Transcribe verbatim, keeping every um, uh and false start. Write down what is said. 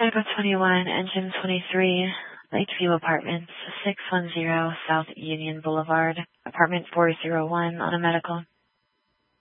Typo twenty-one, Engine twenty-three, Lakeview Apartments, six one zero South Union Boulevard, Apartment four oh one on a medical.